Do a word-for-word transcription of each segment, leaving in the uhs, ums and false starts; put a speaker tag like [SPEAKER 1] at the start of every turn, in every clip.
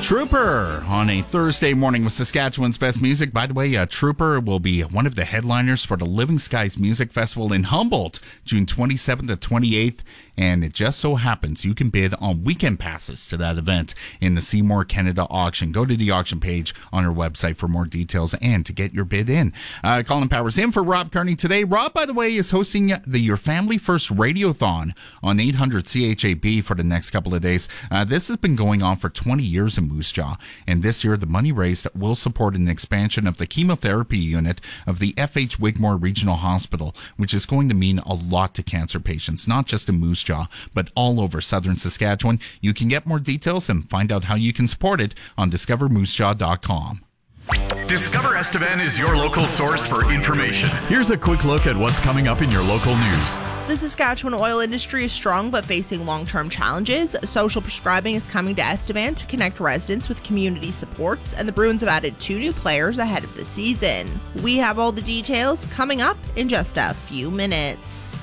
[SPEAKER 1] Trooper on a Thursday morning with Saskatchewan's best music. By the way, uh, Trooper will be one of the headliners for the Living Skies Music Festival in Humboldt, June twenty-seventh to twenty-eighth. And it just so happens you can bid on weekend passes to that event in the Seymour Canada auction. Go to the auction page on our website for more details and to get your bid in. Uh, Colin Powers in for Rob Kearney today. Rob, by the way, is hosting the Your Family First Radiothon on eight hundred C H A B for the next couple of days. Uh, this has been going on for twenty years in Moose Jaw, and this year the money raised will support an expansion of the chemotherapy unit of the F H Wigmore Regional Hospital, which is going to mean a lot to cancer patients, not just in Moose Jaw, but all over southern Saskatchewan. You can get more details and find out how you can support it on discover moose jaw dot com.
[SPEAKER 2] Discover Estevan is your local source for information. Here's a quick look at what's coming up in your local news.
[SPEAKER 3] The Saskatchewan oil industry is strong but facing long-term challenges. Social prescribing is coming to Estevan to connect residents with community supports, and the Bruins have added two new players ahead of the season. We have all the details coming up in just a few minutes.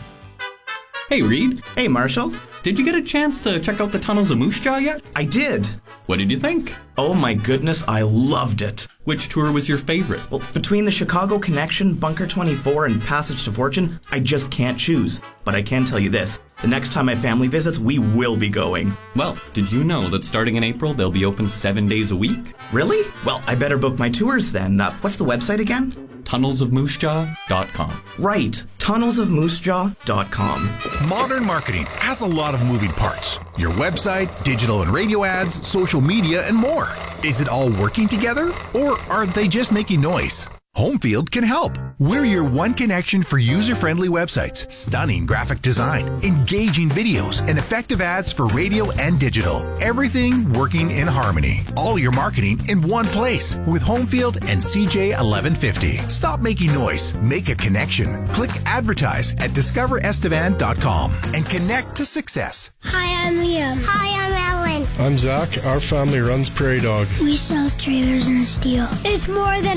[SPEAKER 4] Hey, Reed.
[SPEAKER 5] Hey, Marshall.
[SPEAKER 4] Did you get a chance to check out the tunnels of Moose Jaw yet?
[SPEAKER 5] I did.
[SPEAKER 4] What did you think?
[SPEAKER 5] Oh my goodness, I loved it.
[SPEAKER 4] Which tour was your favorite?
[SPEAKER 5] Well, between the Chicago Connection, Bunker twenty-four, and Passage to Fortune, I just can't choose. But I can tell you this, the next time my family visits, we will be going.
[SPEAKER 4] Well, did you know that starting in April, they'll be open seven days a week?
[SPEAKER 5] Really? Well, I better book my tours then. Uh, what's the website again?
[SPEAKER 4] tunnels of moose jaw dot com.
[SPEAKER 5] Right, tunnels of moose jaw dot com.
[SPEAKER 6] Modern marketing has a lot of moving parts. Your website, digital and radio ads, social media, and more. Is it all working together, or are they just making noise? Homefield can help. We're your one connection for user-friendly websites, stunning graphic design, engaging videos, and effective ads for radio and digital. Everything working in harmony. All your marketing in one place with Homefield and C J eleven fifty. Stop making noise. Make a connection. Click advertise at discover estevan dot com and connect to success.
[SPEAKER 7] Hi, I'm Liam. Hi, I'm Ellen.
[SPEAKER 8] I'm Zach. Our family runs Prairie Dog.
[SPEAKER 7] We sell trailers and steel. It's more than